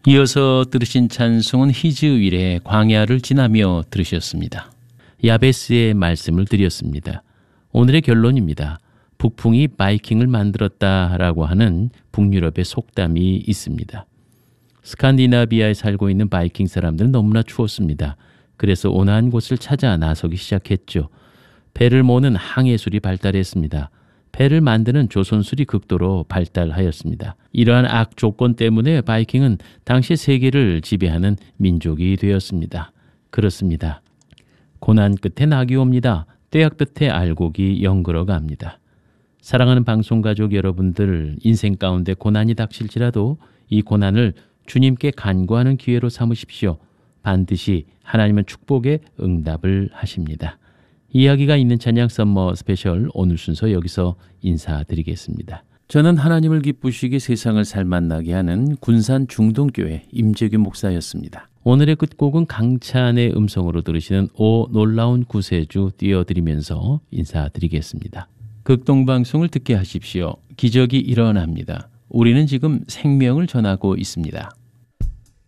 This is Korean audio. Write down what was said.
이어서 들으신 찬송은 히즈윌의 광야를 지나며 들으셨습니다. 야베스의 말씀을 드렸습니다. 오늘의 결론입니다. 북풍이 바이킹을 만들었다라고 하는 북유럽의 속담이 있습니다. 스칸디나비아에 살고 있는 바이킹 사람들은 너무나 추웠습니다. 그래서 온화한 곳을 찾아 나서기 시작했죠. 배를 모는 항해술이 발달했습니다. 배를 만드는 조선술이 극도로 발달하였습니다. 이러한 악조건 때문에 바이킹은 당시 세계를 지배하는 민족이 되었습니다. 그렇습니다. 고난 끝에 낙이 옵니다. 떼약 끝에 알곡이 연그러갑니다. 사랑하는 방송가족 여러분들, 인생 가운데 고난이 닥칠지라도 이 고난을 주님께 간구하는 기회로 삼으십시오. 반드시 하나님은 축복의 응답을 하십니다. 이야기가 있는 찬양 썸머 스페셜 오늘 순서 여기서 인사드리겠습니다. 저는 하나님을 기쁘시게 세상을 살만나게 하는 군산 중동교회 임재규 목사였습니다. 오늘의 끝곡은 강찬의 음성으로 들으시는 오 놀라운 구세주 띄워드리면서 인사드리겠습니다. 극동방송을 듣게 하십시오. 기적이 일어납니다. 우리는 지금 생명을 전하고 있습니다.